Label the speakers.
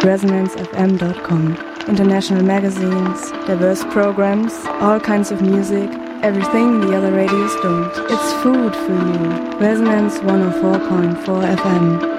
Speaker 1: ResonanceFM.com. International magazines, diverse programs, all kinds of music, everything the other radios don't. It's food for you. Resonance 104.4 FM.